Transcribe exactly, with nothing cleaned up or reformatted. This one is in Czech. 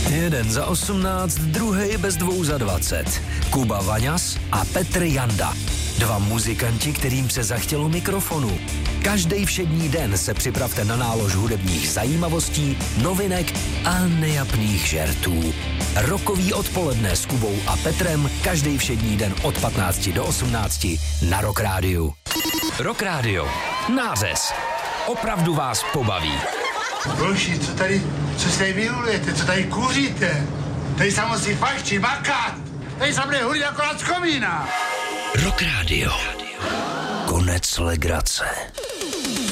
Jeden za osmnáct, druhý bez dvou za dvacet. Kuba Vaňas a Petr Janda. Dva muzikanti, kterým se zachtělo mikrofonu. Každý všední den se připravte na nálož hudebních zajímavostí, novinek a nejapných žertů. Rokový odpoledne s Kubou a Petrem každý všední den od patnácti do osmnácti na Rock Rádiu. Rock Rádio. Nářez. Opravdu vás pobaví. Boži, co tady, co se tady vylujete, co tady kouříte? Tady se musí fakt makat. Tady se bude hulit jako z komína. Rock Rádio. Konec legrace.